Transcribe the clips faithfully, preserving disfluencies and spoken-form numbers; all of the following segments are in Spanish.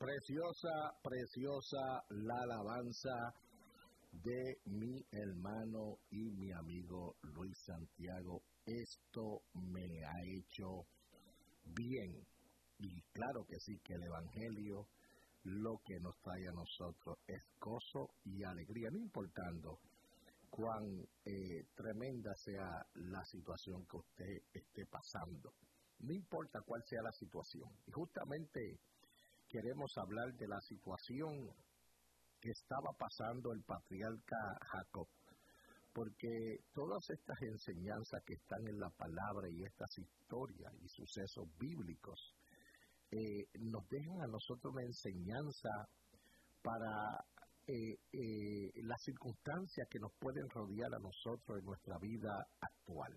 Preciosa, preciosa la alabanza de mi hermano y mi amigo Luis Santiago. Esto me ha hecho bien. Y claro que sí, que el Evangelio lo que nos trae a nosotros es gozo y alegría, no importando cuán eh, tremenda sea la situación que usted esté pasando. No importa cuál sea la situación. Y justamente queremos hablar de la situación que estaba pasando el patriarca Jacob, porque todas estas enseñanzas que están en la palabra y estas historias y sucesos bíblicos eh, nos dejan a nosotros una enseñanza para eh, eh, las circunstancias que nos pueden rodear a nosotros en nuestra vida actual.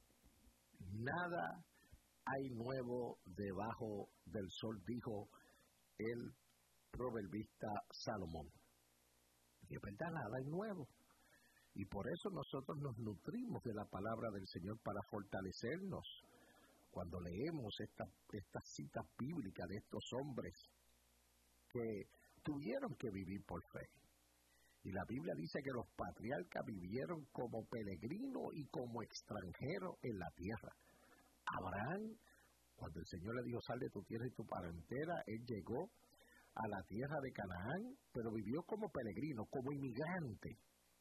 Nada hay nuevo debajo del sol, dijo el proverbista Salomón. Y es verdad, nada es nuevo. Y por eso nosotros nos nutrimos de la palabra del Señor para fortalecernos. Cuando leemos estas esta citas bíblicas de estos hombres que tuvieron que vivir por fe. Y la Biblia dice que los patriarcas vivieron como peregrinos y como extranjeros en la tierra. Abraham, cuando el Señor le dijo, sal de tu tierra y tu parentela, él llegó a la tierra de Canaán, pero vivió como peregrino, como inmigrante.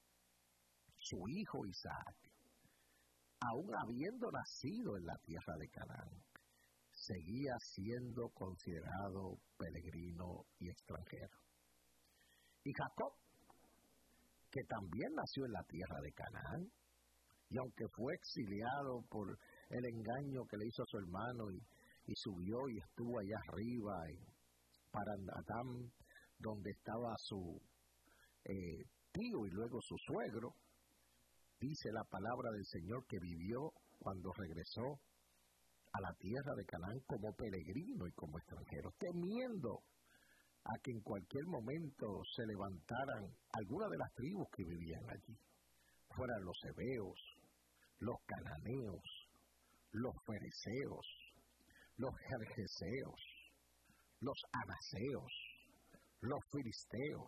Su hijo Isaac, aún habiendo nacido en la tierra de Canaán, seguía siendo considerado peregrino y extranjero. Y Jacob, que también nació en la tierra de Canaán, y aunque fue exiliado por el engaño que le hizo a su hermano y, y subió y estuvo allá arriba en Paranadam, donde estaba su eh, tío y luego su suegro, dice la palabra del Señor que vivió cuando regresó a la tierra de Canaán como peregrino y como extranjero, temiendo a que en cualquier momento se levantaran algunas de las tribus que vivían allí, fueran los heveos, los cananeos, los fereceos, los jerjeseos, los anaseos, los filisteos.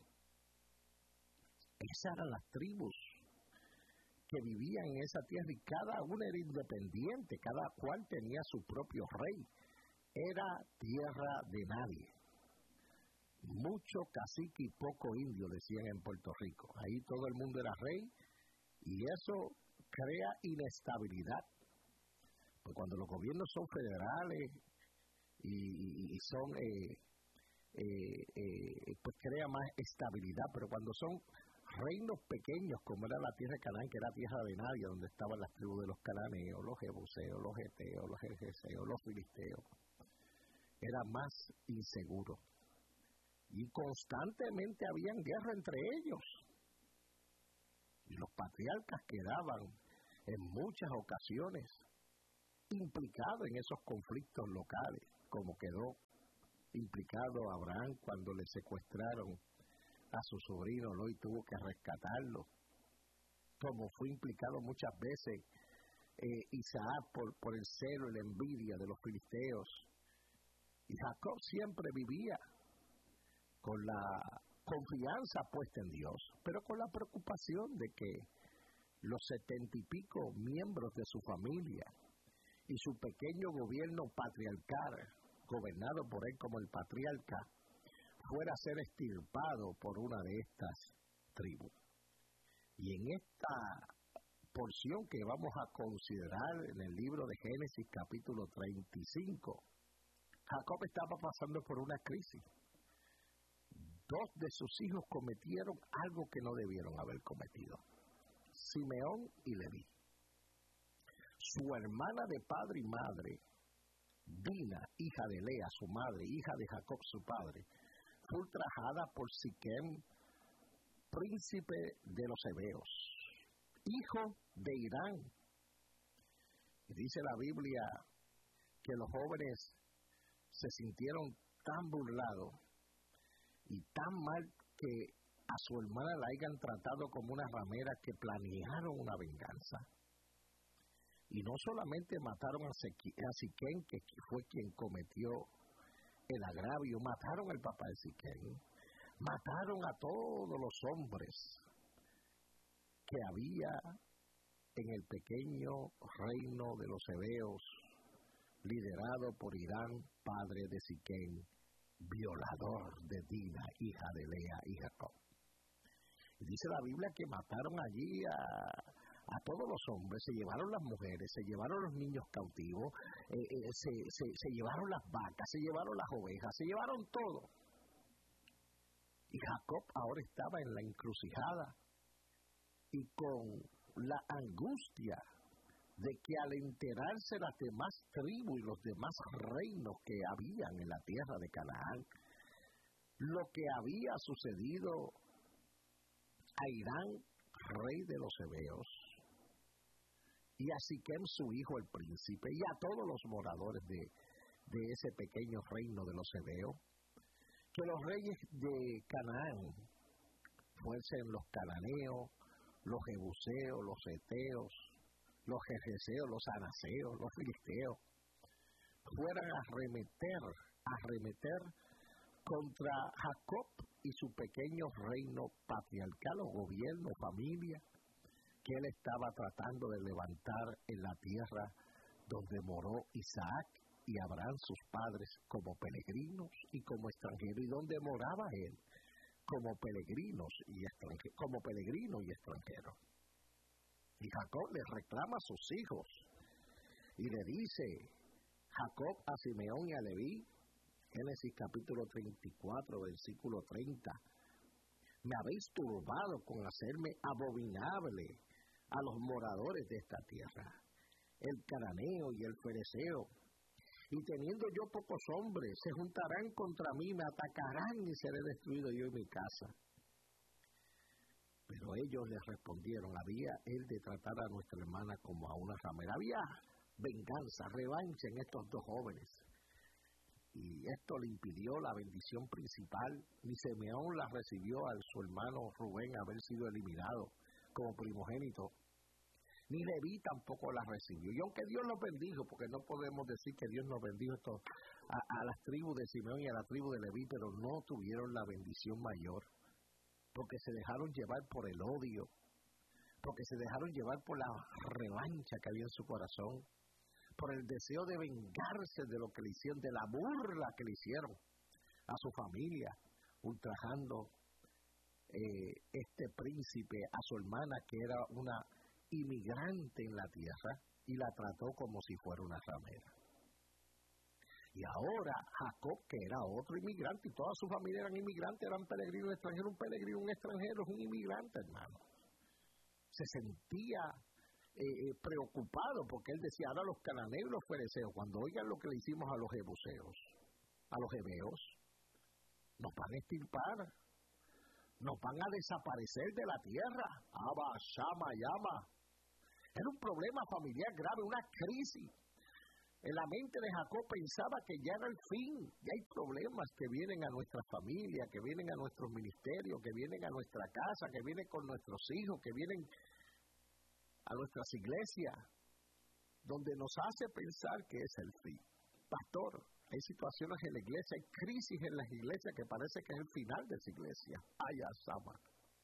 Esas eran las tribus que vivían en esa tierra y cada una era independiente, cada cual tenía su propio rey. Era tierra de nadie. Mucho cacique y poco indio, decían en Puerto Rico. Ahí todo el mundo era rey y eso crea inestabilidad. Pues cuando los gobiernos son federales y, y son, eh, eh, eh, pues crea más estabilidad, pero cuando son reinos pequeños, como era la tierra de Canaán, que era tierra de nadie, donde estaban las tribus de los cananeos, los jebuseos, los heteos, los jerjeseos, los filisteos, era más inseguro. Y constantemente habían guerra entre ellos. Y los patriarcas quedaban en muchas ocasiones implicados en esos conflictos locales, como quedó implicado Abraham cuando le secuestraron a su sobrino Lot y tuvo que rescatarlo, como fue implicado muchas veces eh, Isaac por, por el celo y la envidia de los filisteos. Y Jacob siempre vivía con la confianza puesta en Dios, pero con la preocupación de que los setenta y pico miembros de su familia y su pequeño gobierno patriarcal, gobernado por él como el patriarca, fuera a ser extirpado por una de estas tribus. Y en esta porción que vamos a considerar en el libro de Génesis capítulo treinta y cinco, Jacob estaba pasando por una crisis. Dos de sus hijos cometieron algo que no debieron haber cometido: Simeón y Leví. Su hermana de padre y madre, Dina, hija de Lea, su madre, hija de Jacob, su padre, fue ultrajada por Siquem, príncipe de los heveos, hijo de Irán. Y dice la Biblia que los jóvenes se sintieron tan burlados y tan mal que a su hermana la hayan tratado como una ramera, que planearon una venganza. Y no solamente mataron a Siquem, que fue quien cometió el agravio, mataron al papá de Siquem, mataron a todos los hombres que había en el pequeño reino de los hebeos, liderado por Irán, padre de Siquem, violador de Dina, hija de Lea y Jacob. Y dice la Biblia que mataron allí a, a todos los hombres, se llevaron las mujeres, se llevaron los niños cautivos, eh, eh, se, se, se llevaron las vacas, se llevaron las ovejas, se llevaron todo. Y Jacob ahora estaba en la encrucijada y con la angustia de que al enterarse las demás tribus y los demás reinos que habían en la tierra de Canaán, lo que había sucedido a Irán, rey de los hebeos, y a Siquem, su hijo, el príncipe, y a todos los moradores de, de ese pequeño reino de los hebeos, que los reyes de Canaán fuesen los cananeos, los jebuseos, los heteos, los jerjeseos, los anaseos, los filisteos, fueran a arremeter, a arremeter contra Jacob y su pequeño reino patriarcal o gobierno, familia, que él estaba tratando de levantar en la tierra donde moró Isaac y Abraham, sus padres, como peregrinos y como extranjeros, y donde moraba él, como peregrinos y extranjeros, como peregrino y extranjero. Y Jacob le reclama a sus hijos y le dice Jacob a Simeón y a Leví, Génesis capítulo treinta y cuatro, versículo treinta, me habéis turbado con hacerme abominable a los moradores de esta tierra, el cananeo y el fereceo, y teniendo yo pocos hombres, se juntarán contra mí, me atacarán y seré destruido yo y mi casa. Pero ellos les respondieron, había él de tratar a nuestra hermana como a una ramera. Había venganza, revancha en estos dos jóvenes. Y esto le impidió la bendición principal. Ni Simeón la recibió a su hermano Rubén haber sido eliminado como primogénito. Ni Leví tampoco la recibió. Y aunque Dios los bendijo, porque no podemos decir que Dios nos bendijo esto, a, a las tribus de Simeón y a la tribu de Leví, pero no tuvieron la bendición mayor. Porque se dejaron llevar por el odio, porque se dejaron llevar por la revancha que había en su corazón, por el deseo de vengarse de lo que le hicieron, de la burla que le hicieron a su familia, ultrajando eh, este príncipe a su hermana, que era una inmigrante en la tierra, y la trató como si fuera una ramera. Y ahora Jacob, que era otro inmigrante, y toda su familia eran inmigrantes, eran peregrinos extranjeros, un peregrino, un extranjero, es un inmigrante, hermano. Se sentía eh, preocupado, porque él decía, ahora los cananeos y los fereceos, cuando oigan lo que le hicimos a los jebuseos, a los hebeos, nos van a extirpar, nos van a desaparecer de la tierra. Abba, Shama, Yama. Era un problema familiar grave, una crisis. En la mente de Jacob pensaba que ya era el fin, ya hay problemas que vienen a nuestra familia, que vienen a nuestros ministerios, que vienen a nuestra casa, que vienen con nuestros hijos, que vienen a nuestras iglesias, donde nos hace pensar que es el fin. Pastor, hay situaciones en la iglesia, hay crisis en las iglesias que parece que es el final de esa iglesia. Ay, Asama.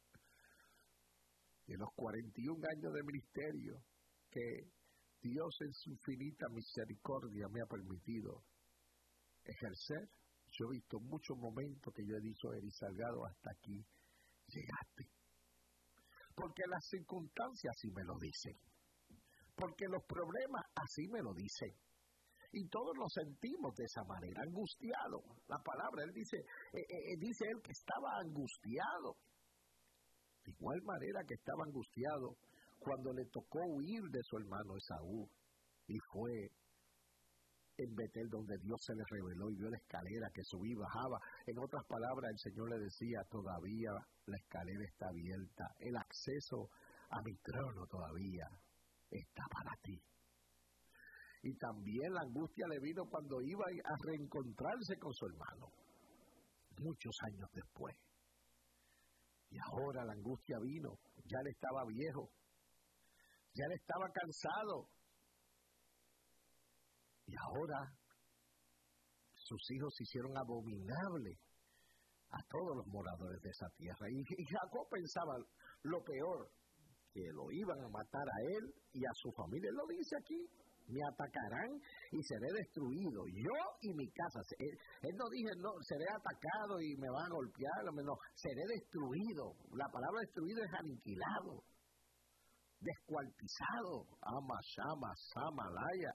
Y en los cuarenta y un años de ministerio que Dios en su infinita misericordia me ha permitido ejercer, yo he visto muchos momentos que yo he dicho, Eri Salgado, hasta aquí llegaste. Porque las circunstancias así me lo dicen. Porque los problemas así me lo dicen. Y todos nos sentimos de esa manera, angustiados. La palabra, él dice, eh, eh, dice él que estaba angustiado. De igual manera que estaba angustiado cuando le tocó huir de su hermano Esaú, y fue en Betel donde Dios se le reveló y vio la escalera que subía y bajaba. En otras palabras, el Señor le decía, todavía la escalera está abierta, el acceso a mi trono todavía está para ti. Y también la angustia le vino cuando iba a reencontrarse con su hermano, muchos años después. Y ahora la angustia vino, ya él estaba viejo, ya él estaba cansado. Y ahora sus hijos se hicieron abominables a todos los moradores de esa tierra. Y, y Jacob pensaba lo peor, que lo iban a matar a él y a su familia. Él lo dice aquí, me atacarán y seré destruido, yo y mi casa. Él, él no dice, no, seré atacado y me van a golpear, no, seré destruido. La palabra destruido es aniquilado, descuartizado, ama, shama, samalaya.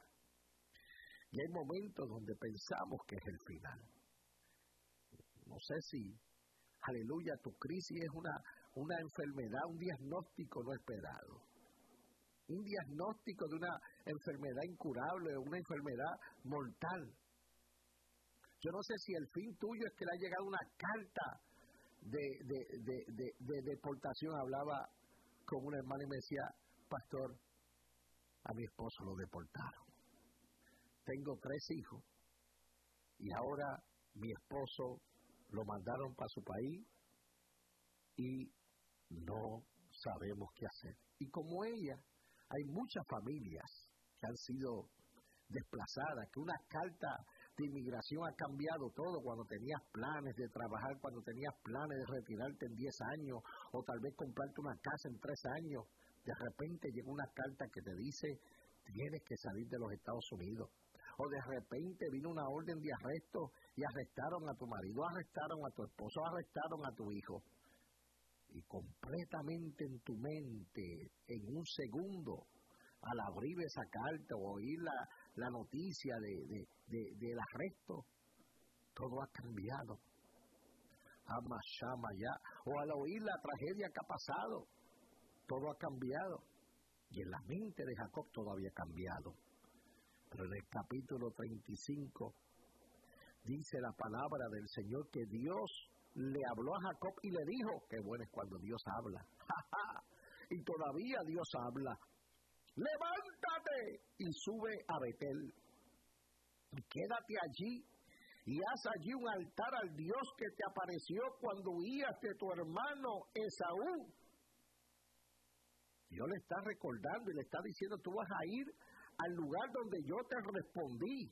Y hay momentos donde pensamos que es el final. No sé si, aleluya, tu crisis es una, una enfermedad, un diagnóstico no esperado. Un diagnóstico de una enfermedad incurable, una enfermedad mortal. Yo no sé si el fin tuyo es que le ha llegado una carta de, de, de, de, de deportación. Hablaba con una hermana y me decía, pastor, a mi esposo lo deportaron. Tengo tres hijos y ahora mi esposo lo mandaron para su país y no sabemos qué hacer. Y como ella, hay muchas familias que han sido desplazadas, que una carta de inmigración ha cambiado todo. Cuando tenías planes de trabajar, cuando tenías planes de retirarte en diez años, o tal vez comprarte una casa en tres años, de repente llega una carta que te dice, tienes que salir de los Estados Unidos. O de repente vino una orden de arresto y arrestaron a tu marido, arrestaron a tu esposo, arrestaron a tu hijo. Y completamente en tu mente, en un segundo, al abrir esa carta o oír la, la noticia de, de, de, del arresto, todo ha cambiado. Ama, shama, ya. O al oír la tragedia que ha pasado, todo ha cambiado. Y en la mente de Jacob todo había cambiado. Pero en el capítulo treinta y cinco dice la palabra del Señor que Dios le habló a Jacob y le dijo, qué bueno es cuando Dios habla. Y todavía Dios habla. Levántate y sube a Betel. Y quédate allí y haz allí un altar al Dios que te apareció cuando huías de tu hermano Esaú. Dios le está recordando y le está diciendo, tú vas a ir al lugar donde yo te respondí.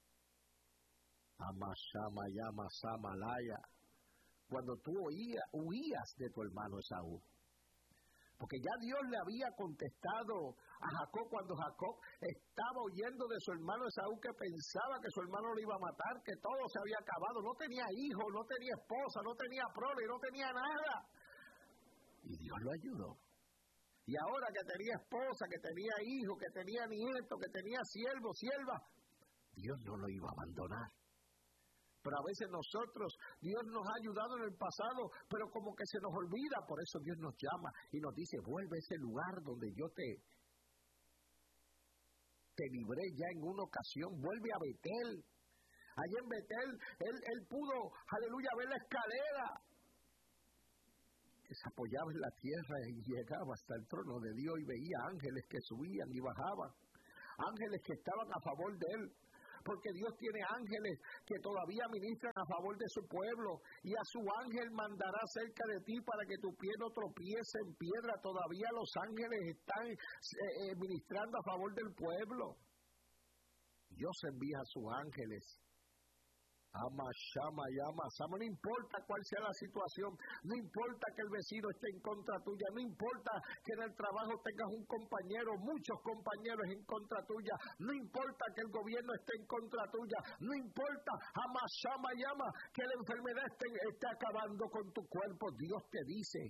Amashama yama samalaya. Cuando tú oías, huías de tu hermano Esaú. Porque ya Dios le había contestado a Jacob cuando Jacob estaba huyendo de su hermano Esaú, que pensaba que su hermano lo iba a matar, que todo se había acabado. No tenía hijo, no tenía esposa, no tenía prole, no tenía nada. Y Dios lo ayudó. Y ahora que tenía esposa, que tenía hijo, que tenía nieto, que tenía siervo, sierva, Dios no lo iba a abandonar. Pero a veces nosotros, Dios nos ha ayudado en el pasado, pero como que se nos olvida. Por eso Dios nos llama y nos dice, vuelve a ese lugar donde yo te, te libré ya en una ocasión, vuelve a Betel. Allí en Betel, él, él pudo, aleluya, ver la escalera que se apoyaba en la tierra y llegaba hasta el trono de Dios y veía ángeles que subían y bajaban, ángeles que estaban a favor de él, porque Dios tiene ángeles que todavía ministran a favor de su pueblo, y a su ángel mandará cerca de ti para que tu pie no tropiece en piedra. Todavía los ángeles están eh, ministrando a favor del pueblo. Dios envía a sus ángeles. Ama, shama, llama, sama. No importa cuál sea la situación, no importa que el vecino esté en contra tuya, no importa que en el trabajo tengas un compañero, muchos compañeros en contra tuya, no importa que el gobierno esté en contra tuya, no importa, ama, shama, llama, que la enfermedad esté, esté acabando con tu cuerpo. Dios te dice,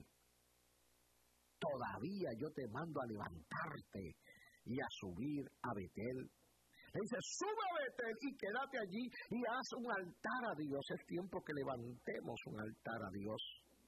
todavía yo te mando a levantarte y a subir a Betel. Le dice, sube a Betel y quédate allí y haz un altar a Dios. Es tiempo que levantemos un altar a Dios.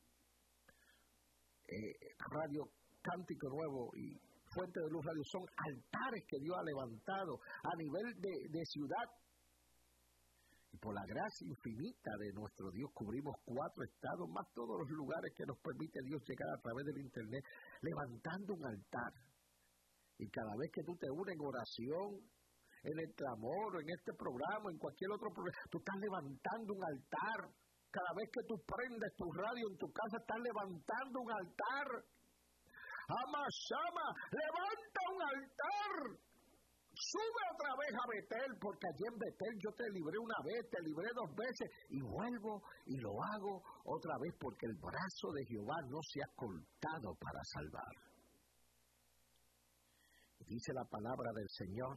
Eh, Radio Cántico Nuevo y Fuente de Luz Radio son altares que Dios ha levantado a nivel de, de ciudad. Y por la gracia infinita de nuestro Dios cubrimos cuatro estados, más todos los lugares que nos permite Dios llegar a través del internet, levantando un altar. Y cada vez que tú te unes en oración, en el clamor, en este programa, en cualquier otro programa, tú estás levantando un altar. Cada vez que tú prendes tu radio en tu casa, estás levantando un altar. Ama, shama, levanta un altar. sube otra vez a Betel, porque allí en Betel yo te libré una vez, te libré dos veces, y vuelvo y lo hago otra vez, porque el brazo de Jehová no se ha cortado para salvar. Dice la palabra del Señor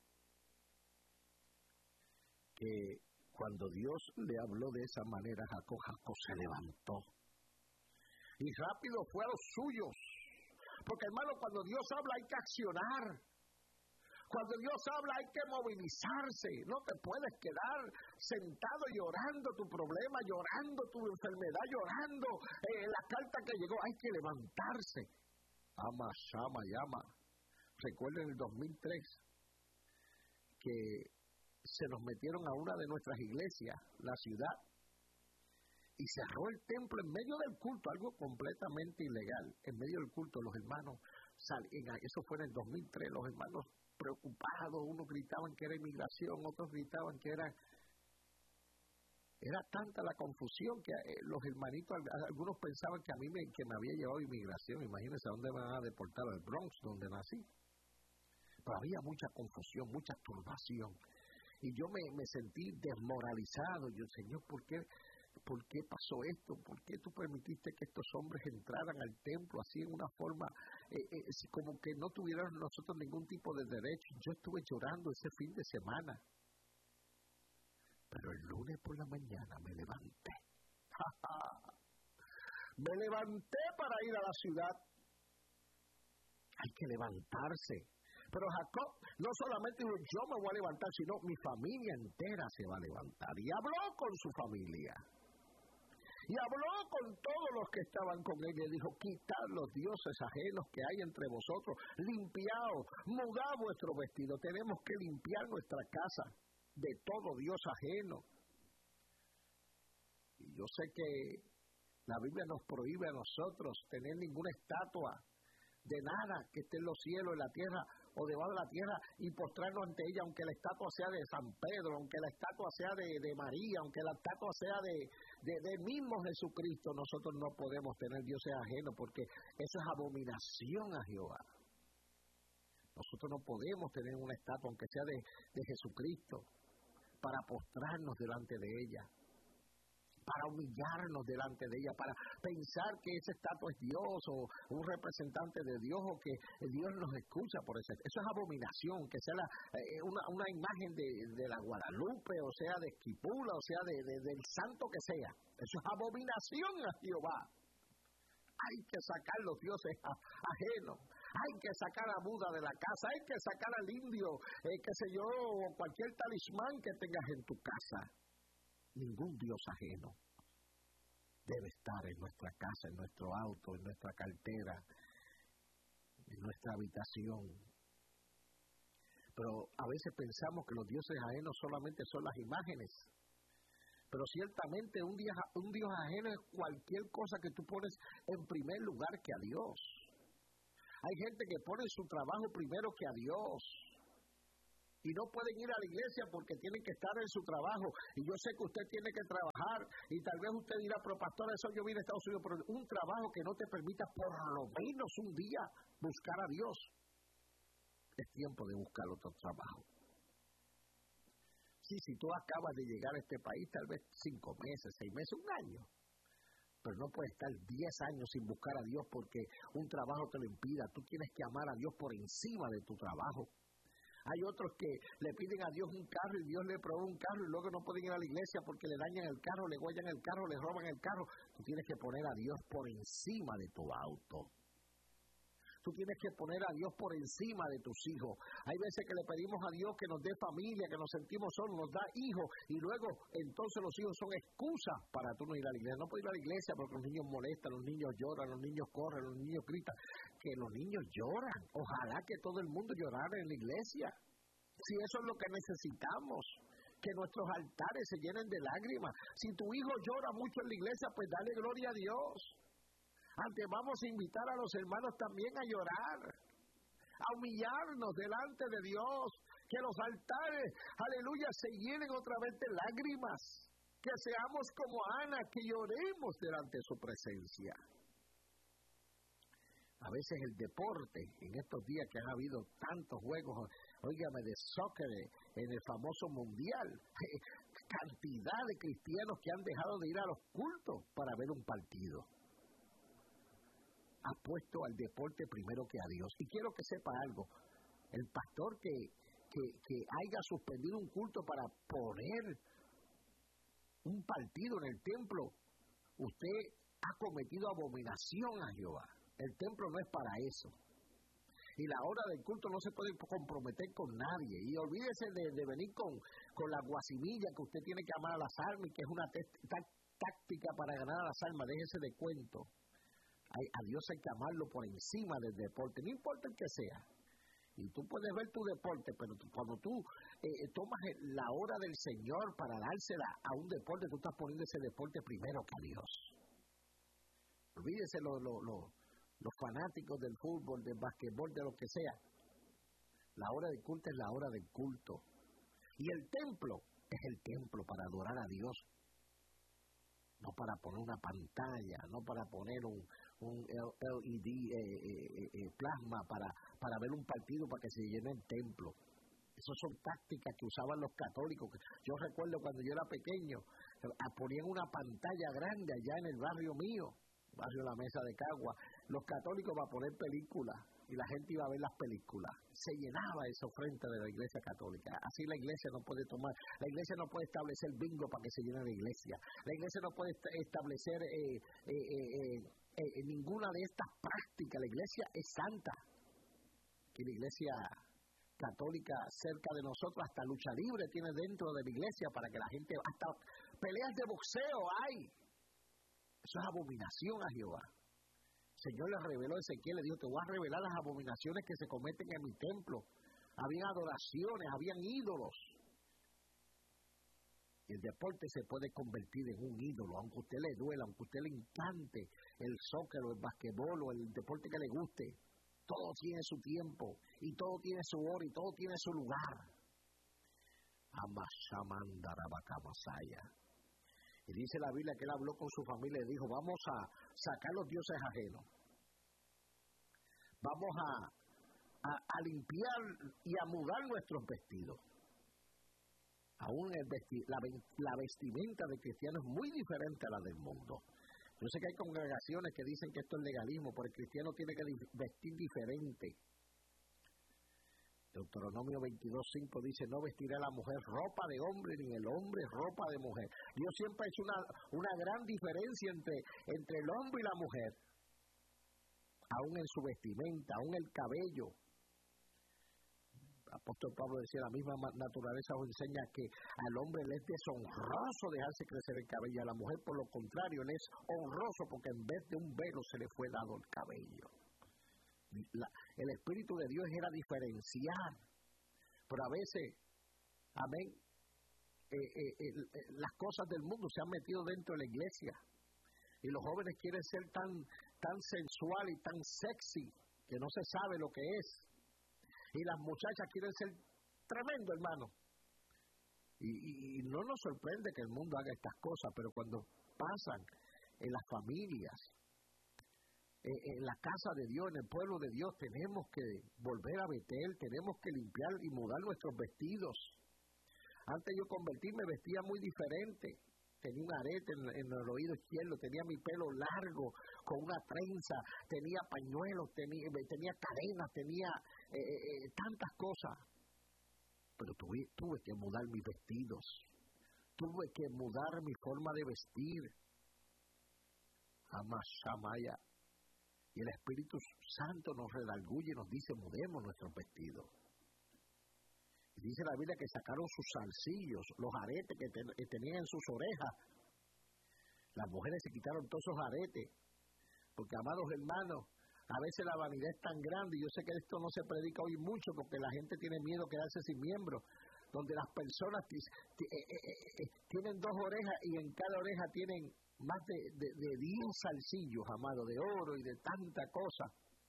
que cuando Dios le habló de esa manera, Jacob, Jacob se levantó y rápido fue a los suyos. Porque, hermano, cuando Dios habla hay que accionar. Cuando Dios habla hay que movilizarse. No te puedes quedar sentado llorando tu problema, llorando tu enfermedad, llorando eh, la carta que llegó. Hay que levantarse. Ama, llama, llama. Recuerden el dos mil tres que se nos metieron a una de nuestras iglesias, la ciudad, y cerró el templo en medio del culto, algo completamente ilegal. En medio del culto los hermanos, salían, eso fue en el dos mil tres, los hermanos preocupados, unos gritaban que era inmigración, otros gritaban que era... Era tanta la confusión que eh, los hermanitos, algunos pensaban que a mí me, que me había llevado inmigración. Imagínense a dónde me van a deportar, al Bronx, donde nací. Pero había mucha confusión, mucha turbación. Y yo me, me sentí desmoralizado. Yo, Señor, ¿por qué, ¿por qué pasó esto? ¿Por qué tú permitiste que estos hombres entraran al templo así en una forma, eh, eh, como que no tuvieran nosotros ningún tipo de derecho? Yo estuve llorando ese fin de semana. Pero el lunes por la mañana me levanté. Me levanté para ir a la ciudad. Hay que levantarse. Pero Jacob no solamente dijo, yo me voy a levantar, sino mi familia entera se va a levantar. Y habló con su familia. Y habló con todos los que estaban con él. Y dijo, quitad los dioses ajenos que hay entre vosotros. Limpiaos, mudad vuestro vestido. Tenemos que limpiar nuestra casa de todo dios ajeno. Y yo sé que la Biblia nos prohíbe a nosotros tener ninguna estatua de nada que esté en los cielos, en la tierra o debajo de la tierra, y postrarnos ante ella, aunque la estatua sea de San Pedro, aunque la estatua sea de, de María, aunque la estatua sea de, de, de mismo Jesucristo. Nosotros no podemos tener dioses ajenos, porque eso es abominación a Jehová. Nosotros no podemos tener una estatua, aunque sea de, de Jesucristo, para postrarnos delante de ella, para humillarnos delante de ella, para pensar que ese estatua es Dios o un representante de Dios, o que Dios nos escucha por eso. Eso es abominación, que sea la, eh, una, una imagen de, de la Guadalupe, o sea de Esquipula, o sea de, de, del santo que sea. Eso es abominación a Jehová. Hay que sacar los dioses ajenos, hay que sacar a Buda de la casa, hay que sacar al indio, eh, qué sé yo, o cualquier talismán que tengas en tu casa. Ningún dios ajeno debe estar en nuestra casa, en nuestro auto, en nuestra cartera, en nuestra habitación. Pero a veces pensamos que los dioses ajenos solamente son las imágenes. Pero ciertamente un dios, un dios ajeno es cualquier cosa que tú pones en primer lugar que a Dios. Hay gente que pone su trabajo primero que a Dios. Y no pueden ir a la iglesia porque tienen que estar en su trabajo. Y yo sé que usted tiene que trabajar. Y tal vez usted dirá, pero pastor, eso yo vine a Estados Unidos. Pero un trabajo que no te permita por lo menos un día buscar a Dios. Es tiempo de buscar otro trabajo. Sí, si tú acabas de llegar a este país, tal vez cinco meses, seis meses, un año. Pero no puedes estar diez años sin buscar a Dios porque un trabajo te lo impida. Tú tienes que amar a Dios por encima de tu trabajo. Hay otros que le piden a Dios un carro y Dios le provee un carro y luego no pueden ir a la iglesia porque le dañan el carro, le huellan el carro, le roban el carro. Tú tienes que poner a Dios por encima de tu auto. Tú tienes que poner a Dios por encima de tus hijos. Hay veces que le pedimos a Dios que nos dé familia, que nos sentimos solos, nos da hijos, y luego entonces los hijos son excusas para tú no ir a la iglesia. No puedo ir a la iglesia porque los niños molestan, los niños lloran, los niños corren, los niños gritan. Que los niños lloran. Ojalá que todo el mundo llorara en la iglesia. Si eso es lo que necesitamos, que nuestros altares se llenen de lágrimas. Si tu hijo llora mucho en la iglesia, pues dale gloria a Dios. Antes vamos a invitar a los hermanos también a llorar, a humillarnos delante de Dios, que los altares, aleluya, se llenen otra vez de lágrimas, que seamos como Ana, que lloremos delante de su presencia. A veces el deporte, en estos días que han habido tantos juegos óigame, de soccer en el famoso mundial. Cantidad de cristianos que han dejado de ir a los cultos para ver un partido. Ha puesto al deporte primero que a Dios. Y quiero que sepa algo. El pastor que, que, que haya suspendido un culto para poner un partido en el templo, usted ha cometido abominación a Jehová. El templo no es para eso. Y la hora del culto no se puede comprometer con nadie. Y olvídese de, de venir con, con la guasimilla que usted tiene que amar a las almas y que es una t- t- táctica para ganar a las almas. Déjese de cuento. A, a Dios hay que amarlo por encima del deporte, no importa el que sea. Y tú puedes ver tu deporte, pero tú, cuando tú eh, tomas la hora del Señor para dársela a un deporte, tú estás poniendo ese deporte primero que a Dios. Olvídese lo, lo, lo, los fanáticos del fútbol, del basquetbol, de lo que sea. La hora del culto es la hora del culto. Y el templo es el templo para adorar a Dios. No para poner una pantalla, no para poner un, un L E D eh, eh, eh, plasma para, para ver un partido para que se llene el templo. Esas son tácticas que usaban los católicos. Yo recuerdo cuando yo era pequeño, ponían una pantalla grande allá en el barrio mío, barrio La Mesa de Cagua, los católicos para poner películas, y la gente iba a ver las películas. Se llenaba eso frente de la iglesia católica. Así la iglesia no puede tomar, la iglesia no puede establecer bingo para que se llene la iglesia. La iglesia no puede establecer eh, eh, eh, eh, eh, ninguna de estas prácticas. La iglesia es santa. Y la iglesia católica cerca de nosotros, hasta lucha libre tiene dentro de la iglesia para que la gente, hasta peleas de boxeo hay. Eso es abominación a Jehová. El Señor le reveló a Ezequiel, le dijo, te voy a revelar las abominaciones que se cometen en mi templo. Habían adoraciones, habían ídolos. Y el deporte se puede convertir en un ídolo, aunque a usted le duela, aunque a usted le encante el soccer o el basquetbol o el deporte que le guste. Todo tiene su tiempo, y todo tiene su hora, y todo tiene su lugar. Amashamandarabacamasaya. Y dice la Biblia que él habló con su familia y dijo, vamos a sacar los dioses ajenos. Vamos a, a, a limpiar y a mudar nuestros vestidos. Aún el vesti, la, la vestimenta de cristianos es muy diferente a la del mundo. Yo sé que hay congregaciones que dicen que esto es legalismo, pero el cristiano tiene que vestir diferente. Deuteronomio veintidós cinco dice, no vestirá la mujer ropa de hombre, ni el hombre ropa de mujer. Dios siempre ha hecho una, una gran diferencia entre, entre el hombre y la mujer. Aún en su vestimenta, aún el cabello. El apóstol Pablo decía, la misma naturaleza os enseña que al hombre le es deshonroso dejarse crecer el cabello, y a la mujer por lo contrario le es honroso porque en vez de un velo se le fue dado el cabello. La, el Espíritu de Dios era diferenciar, pero a veces, amén, eh, eh, eh, las cosas del mundo se han metido dentro de la iglesia y los jóvenes quieren ser tan, tan sensual y tan sexy que no se sabe lo que es, y las muchachas quieren ser tremendo, hermano, y, y, y no nos sorprende que el mundo haga estas cosas, pero cuando pasan en las familias, en la casa de Dios, en el pueblo de Dios, tenemos que volver a Betel, tenemos que limpiar y mudar nuestros vestidos. Antes yo convertirme vestía muy diferente, tenía un arete en, en el oído izquierdo, tenía mi pelo largo con una trenza, tenía pañuelos, tenía, tenía cadenas, tenía eh, eh, tantas cosas, pero tuve, tuve que mudar mis vestidos, tuve que mudar mi forma de vestir. Amashamaya. Y el Espíritu Santo nos redarguye y nos dice, mudemos nuestros vestidos. Y dice la Biblia que sacaron sus zarcillos, los aretes que, ten, que tenían en sus orejas. Las mujeres se quitaron todos esos aretes, porque, amados hermanos, a veces la vanidad es tan grande, y yo sé que esto no se predica hoy mucho, porque la gente tiene miedo de quedarse sin miembros, donde las personas t- t- eh, eh, eh, tienen dos orejas, y en cada oreja tienen más de, de, de diez zarcillos, amado, de oro y de tanta cosa.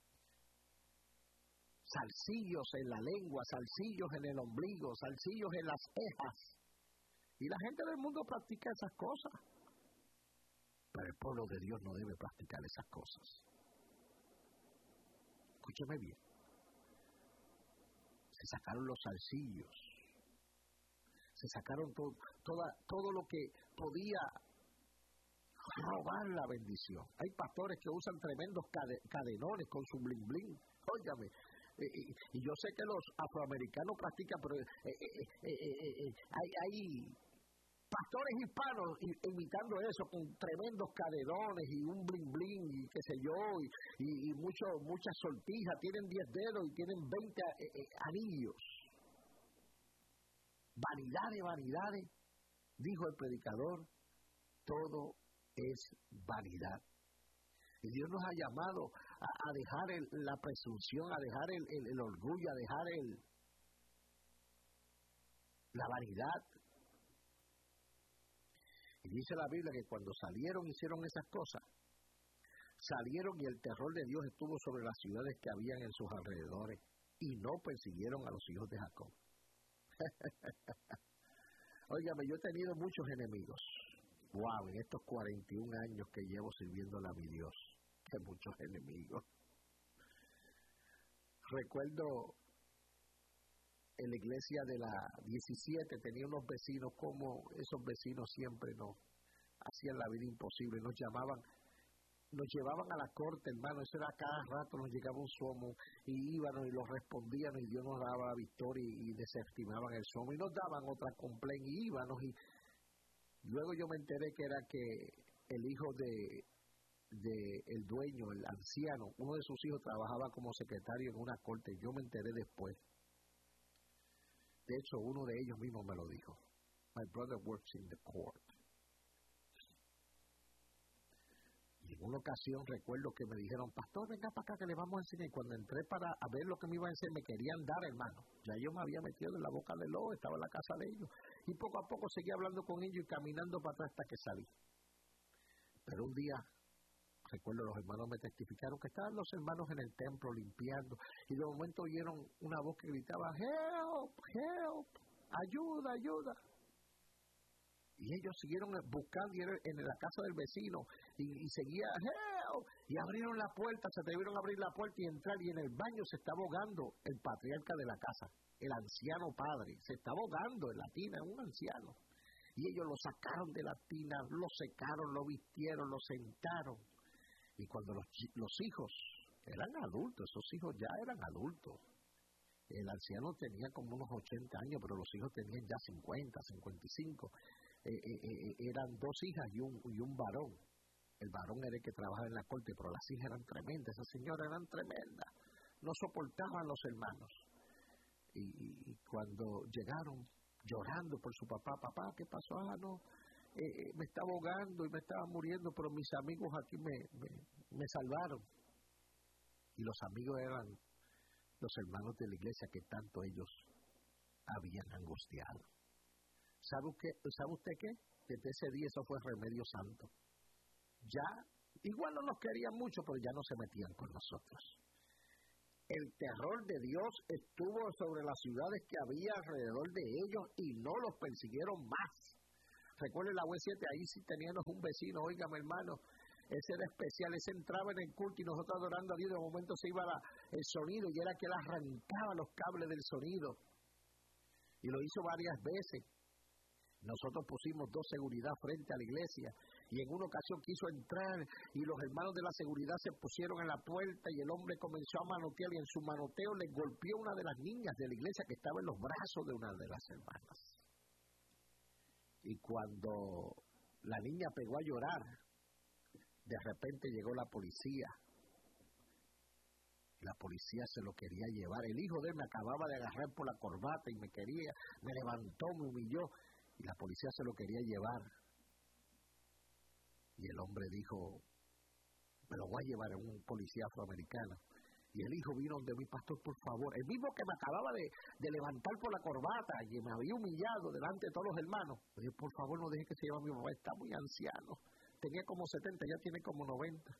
Zarcillos en la lengua, zarcillos en el ombligo, zarcillos en las cejas. Y la gente del mundo practica esas cosas. Pero el pueblo de Dios no debe practicar esas cosas. Escúcheme bien. se sacaron los zarcillos, se sacaron todo, toda, todo lo que podía robar la bendición. Hay pastores que usan tremendos cade, cadenones con su bling bling. Óigame, eh, eh, y yo sé que los afroamericanos practican, pero eh, eh, eh, eh, eh, hay, hay pastores hispanos imitando eso con tremendos cadenones y un bling bling y qué sé yo, y, y, y mucho, muchas sortijas, tienen diez dedos y tienen veinte eh, eh, anillos. Vanidades, vanidades, dijo el predicador, todo es vanidad. Y Dios nos ha llamado a, a dejar el, la presunción, a dejar el, el, el orgullo, a dejar el, la vanidad. Y dice la Biblia que cuando salieron, hicieron esas cosas, salieron y el terror de Dios estuvo sobre las ciudades que habían en sus alrededores y no persiguieron a los hijos de Jacob. Óigame, yo he tenido muchos enemigos. Wow, en estos cuarenta y un años que llevo sirviéndole a mi Dios, que muchos enemigos. Recuerdo en la iglesia de la diecisiete, tenía unos vecinos, como esos vecinos siempre nos hacían la vida imposible, nos llamaban, nos llevaban a la corte, hermano, eso era cada rato, nos llegaba un somo, y íbamos y los respondían, y Dios nos daba la victoria, y, y desestimaban el somo, y nos daban otra complaint, y íbamos, y luego yo me enteré que era que el hijo de, de el dueño, el anciano, uno de sus hijos trabajaba como secretario en una corte, yo me enteré después. De hecho, uno de ellos mismos me lo dijo. My brother works in the court. Y en una ocasión recuerdo que me dijeron, pastor, venga para acá que le vamos a enseñar. Y cuando entré para a ver lo que me iba a enseñar, me querían dar, hermano. Ya yo me había metido en la boca del lobo, estaba en la casa de ellos. Y poco a poco seguía hablando con ellos y caminando para atrás hasta que salí. Pero un día, recuerdo, los hermanos me testificaron que estaban los hermanos en el templo limpiando. Y de momento oyeron una voz que gritaba, help, help, ayuda, ayuda. Y ellos siguieron buscando en la casa del vecino y, y seguía, help, y abrieron la puerta, se atrevieron a abrir la puerta y entrar, y en el baño se estaba ahogando el patriarca de la casa, el anciano padre, se estaba ahogando en la tina, un anciano. Y ellos lo sacaron de la tina, lo secaron, lo vistieron, lo sentaron. Y cuando los, los hijos eran adultos, esos hijos ya eran adultos, el anciano tenía como unos ochenta años, pero los hijos tenían ya cincuenta, cincuenta y cinco. Eh, eh, eh, eran dos hijas y un, y un varón. El varón era el que trabajaba en la corte, pero las hijas eran tremendas, esas señoras eran tremendas, no soportaban los hermanos. Y, y, y cuando llegaron llorando por su papá, papá, ¿qué pasó? Ah, no, eh, eh, me estaba ahogando y me estaba muriendo, pero mis amigos aquí me, me, me salvaron. Y los amigos eran los hermanos de la iglesia que tanto ellos habían angustiado. ¿Sabe usted, ¿sabe usted qué? Desde ese día eso fue remedio santo. Ya, igual no nos querían mucho, pero ya no se metían con nosotros. El terror de Dios estuvo sobre las ciudades que había alrededor de ellos y no los persiguieron más. Recuerden la U siete, ahí sí teníamos un vecino, óigame hermano, ese era especial, ese entraba en el culto y nosotros adorando a Dios, de momento se iba la, el sonido y era que él arrancaba los cables del sonido. Y lo hizo varias veces. Nosotros pusimos dos seguridad frente a la iglesia y en una ocasión quiso entrar y los hermanos de la seguridad se pusieron en la puerta y el hombre comenzó a manotear y en su manoteo le golpeó una de las niñas de la iglesia que estaba en los brazos de una de las hermanas. Y cuando la niña pegó a llorar, de repente llegó la policía. La policía se lo quería llevar. El hijo de él me acababa de agarrar por la corbata y me quería, me levantó, me humilló. Y la policía se lo quería llevar. Y el hombre dijo, me lo voy a llevar a un policía afroamericano. Y el hijo vino donde mi pastor, por favor. El mismo que me acababa de, de levantar por la corbata y me había humillado delante de todos los hermanos. Le dije, por favor, no deje que se lleve a mi papá, está muy anciano. Tenía como setenta, ya tiene como noventa.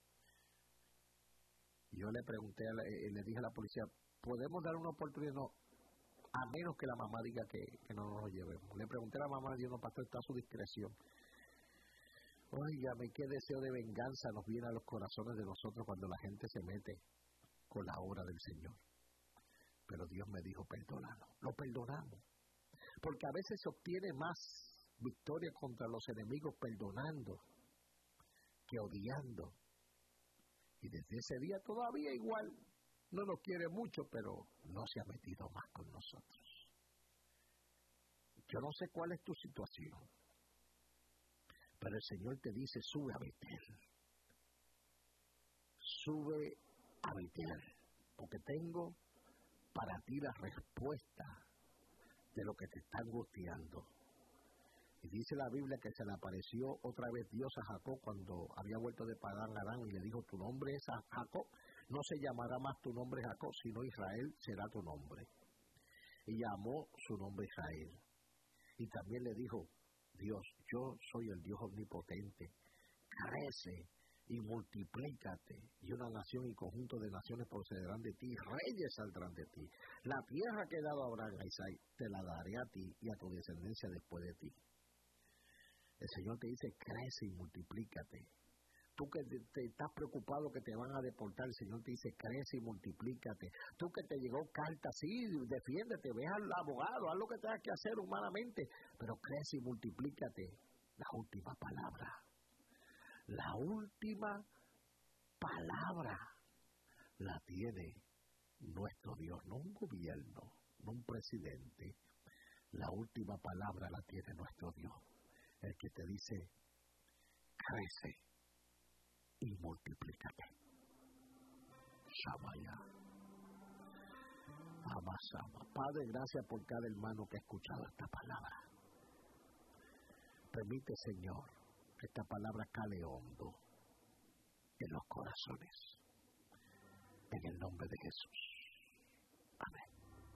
Y yo le pregunté, le, le dije a la policía, ¿podemos dar una oportunidad? No, a menos que la mamá diga que, que no nos lo llevemos. Le pregunté a la mamá, Dios no, pastor, está a su discreción. Óigame, qué deseo de venganza nos viene a los corazones de nosotros cuando la gente se mete con la obra del Señor. pero Dios me dijo, perdónalo. Lo perdonamos. Porque a veces se obtiene más victoria contra los enemigos perdonando que odiando. Y desde ese día todavía igual, no nos quiere mucho, pero no se ha metido más con nosotros. Yo no sé cuál es tu situación, pero el Señor te dice, sube a Betel. Sube a Betel, porque tengo para ti la respuesta de lo que te está angustiando. Y dice la Biblia que se le apareció otra vez Dios a Jacob cuando había vuelto de Padán Aram y le dijo, tu nombre es Jacob, no se llamará más tu nombre Jacob, sino Israel será tu nombre. Y llamó su nombre Israel. Y también le dijo, Dios, yo soy el Dios omnipotente, crece y multiplícate, y una nación y conjunto de naciones procederán de ti, reyes saldrán de ti. La tierra que he dado a Abraham, a Isaac, te la daré a ti y a tu descendencia después de ti. El Señor te dice, crece y multiplícate. Tú que te, te estás preocupado que te van a deportar, el Señor te dice, crece y multiplícate. Tú que te llegó carta, sí, defiéndete, ve al abogado, haz lo que tengas que hacer humanamente, pero crece y multiplícate. La última palabra. La última palabra la tiene nuestro Dios, no un gobierno, no un presidente. La última palabra la tiene nuestro Dios, el que te dice, crece y multiplícate. Shamaya. Amasama. Padre, gracias por cada hermano que ha escuchado esta palabra. Permite, Señor, que esta palabra cale hondo en los corazones. En el nombre de Jesús. Amén.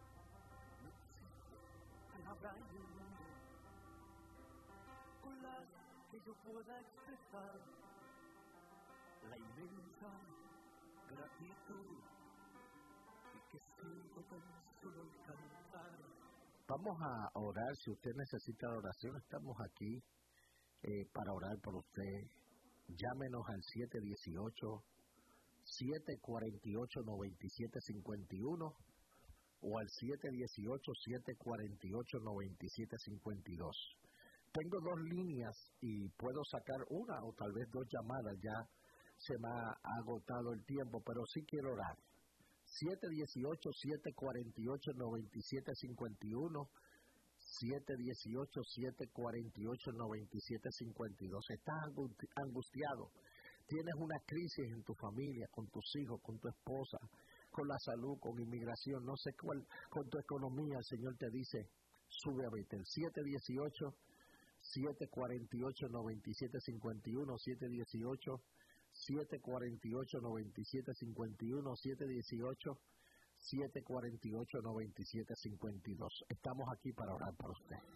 Con las que yo pueda expresar la inmensa gratitud que siento tan solo al cantar. Vamos a orar. Si usted necesita la oración, estamos aquí eh, para orar por usted. Llámenos al siete uno ocho, siete cuatro ocho, nueve siete cinco uno o al siete uno ocho, siete cuatro ocho, nueve siete cinco dos. Tengo dos líneas y puedo sacar una o tal vez dos llamadas. Ya se me ha agotado el tiempo, pero sí quiero orar. siete uno ocho, siete cuatro ocho, nueve siete cinco uno, siete uno ocho, siete cuatro ocho, nueve siete cinco dos. Estás angustiado, tienes una crisis en tu familia, con tus hijos, con tu esposa, con la salud, con inmigración, no sé cuál, con tu economía. El Señor te dice, sube a Betel. siete uno ocho, siete cuatro ocho, nueve siete cinco uno, siete uno ocho, siete cuatro ocho, nueve siete cinco uno, siete uno ocho, siete cuatro ocho, nueve siete cinco dos. Estamos aquí para orar por usted.